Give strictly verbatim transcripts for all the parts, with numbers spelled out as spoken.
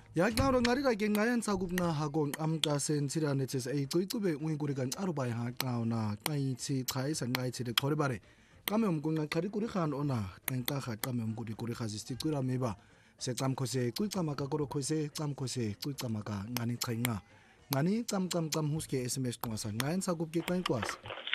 Yaxa ngari ka ke ngayan sa kupna hagong amta sen sira netes e tuitube ungikuri kan arubay ha qauna qaiti qaisa ngaiti de khorebare kame umkunga qari kuri khan ona qenqa kha kame umkuri kuri khazisti kura meba se qam khose kuiqama ka koro khose qam khose kuiqama ka ngani qhainga ngani qam qam qam huske sms qwasa ngayan sa kup ke qainqwas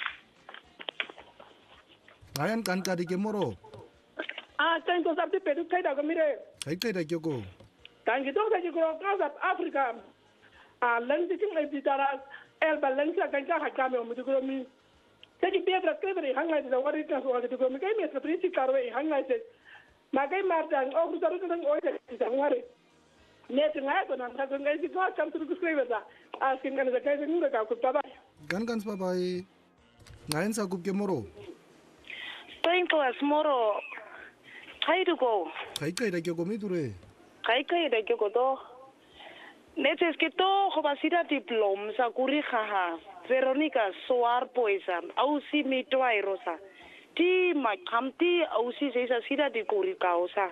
ngayan kan ka di ke moro ah qainqwas apte pedu qaida ko mire kai kai da kyoko tangi to ka ko South Africa a lanti tin ai bitara el balanci ka kan ka kame mu ko mi sai Pedro Scrivere hanga da wari ta so ga ko mi kai mi sprinti karo e hanga sai ma kai martan o ku taru tan o ta ngare ne tin ai ko nan ka ko ngai ko kam tu ko Scrivere da a skin kan da kai sun ga ku baba gan gan bye ngayen sa kup ke moro Qainqwas moro kai du go kai kai da kyoko mi dure kai kai da ke godo netes ke to go ba sira diploma sa kuri khaha Veronica Soar Poisa au si mi toai rosa ti ma kamti au si se sa sira di kuri kausa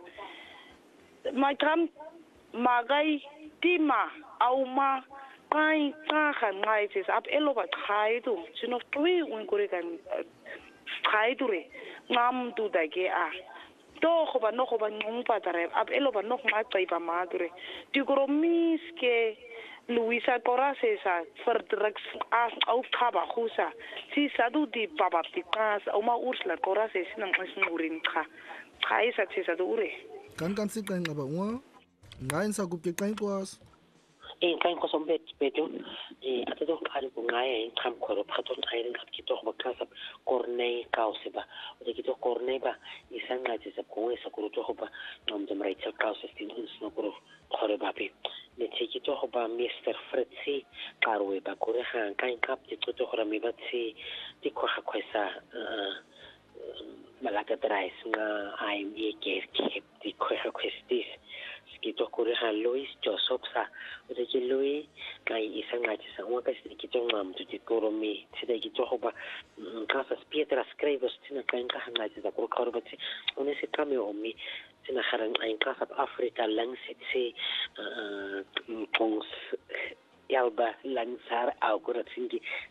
ma kam magai ti ma au ma kai ka khan ngai ses ap elo ba khai tu sino tui un kuri kan khai tu re ngam tu da ke a to go ba no go ba ngumpa tare ab elo ba no ma tsai ba madure ti gro miske Luisa Corasesa for drugs as au khaba khusa si sadu di baba tikas au ma ursla Corases nang ngurin kha khai sa tsesa dure kan kan si kan ngaba ngwa ngain sa gup ke kain kwas e kain ko sombet betu e atato khari ko ngai en kham khoro phaton ai ring khap ki to ba khasa kornei kause ba o de ki to kornei ba isanga je sa ko esa ko to ba nom de mrai cha kause tin no ko khore ba pe ne che ki to ba mister Fritzi karwe ba ko re han kain kap ti to to khora mi ba ti ti ko ha kwesa malaka trais nga ai mi ke ke ti ko ha kwestis skito kuri ha Louis Joseph sa o de ki Louis kai isanga je sa wa ka sti ki to ngam tu ti ko mi ti de ki to ba ka sa Pietra Scrivos tina kain ka hanga je da ko ka ro ba ti o ne se kame o mi tina haran ai ka sa Africa lang se se pons yalba langsar au ko tingi